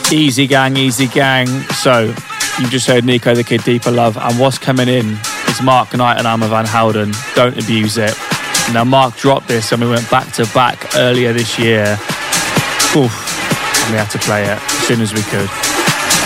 Easy gang, easy gang. So, you just heard Nico the Kid, Deeper Love, and what's coming in is Mark Knight and Amma Van Helden, Don't Abuse It. Now, Mark dropped this and we went back to back earlier this year. Oof, and we had to play it as soon as we could.